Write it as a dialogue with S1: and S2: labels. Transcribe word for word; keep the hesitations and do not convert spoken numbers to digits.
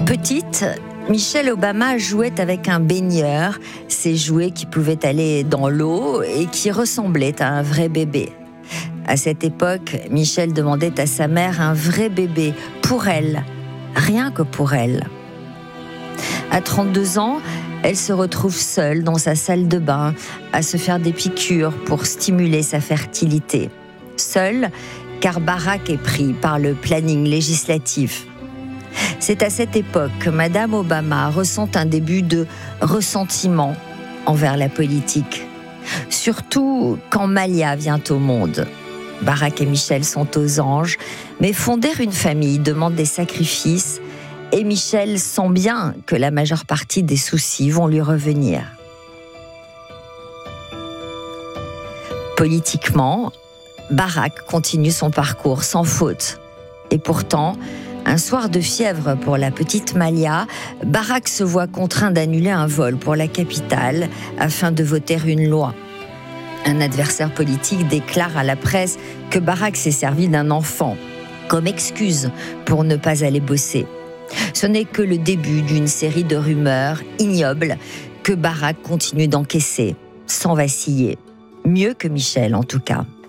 S1: Petite, Michelle Obama jouait avec un baigneur, ces jouets qui pouvaient aller dans l'eau et qui ressemblaient à un vrai bébé. À cette époque, Michelle demandait à sa mère un vrai bébé, pour elle, rien que pour elle. À trente-deux ans, elle se retrouve seule dans sa salle de bain, à se faire des piqûres pour stimuler sa fertilité. Seule, car Barack est pris par le planning législatif. C'est à cette époque que Madame Obama ressent un début de ressentiment envers la politique. Surtout quand Malia vient au monde. Barack et Michelle sont aux anges, mais fonder une famille demande des sacrifices et Michelle sent bien que la majeure partie des soucis vont lui revenir. Politiquement, Barack continue son parcours sans faute. Et pourtant, un soir de fièvre pour la petite Malia, Barack se voit contraint d'annuler un vol pour la capitale afin de voter une loi. Un adversaire politique déclare à la presse que Barack s'est servi d'un enfant comme excuse pour ne pas aller bosser. Ce n'est que le début d'une série de rumeurs ignobles que Barack continue d'encaisser, sans vaciller. Mieux que Michelle en tout cas.